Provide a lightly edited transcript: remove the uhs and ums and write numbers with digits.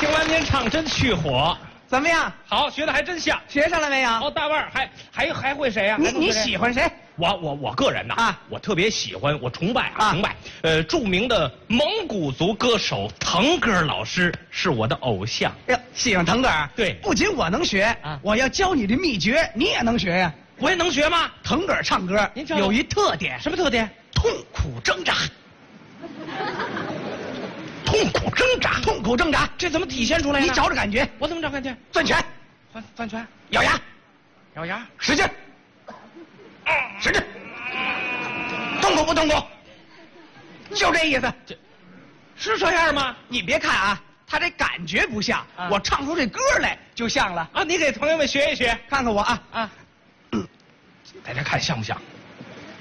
听完您唱真去火， 怎么样？ 好，学的还真像。 学上了没有？ 哦，大腕儿还会谁呀？ 你喜欢谁？ 我个人呐啊， 我特别喜欢，我崇拜啊崇拜。著名的蒙古族歌手腾格尔老师是我的偶像。 哟，喜欢腾格尔？ 对不仅我能学啊我要教你的秘诀，你也能学呀。 我也能学吗？ 腾格尔唱歌您教我有一特点， 什么特点？ 痛苦挣扎。 痛苦挣扎。 痛苦挣扎， 这怎么体现出来呢？ 你找着感觉， 我怎么找感觉？ 攥拳， 攥拳， 咬牙， 咬牙， 使劲，使劲，痛苦不痛苦？就这意思。 是这样吗？ 你别看啊，他这感觉不像， 啊我唱出这歌来就像了。 啊，你给朋友们学一学。 看看我啊， 啊，大家看像不像？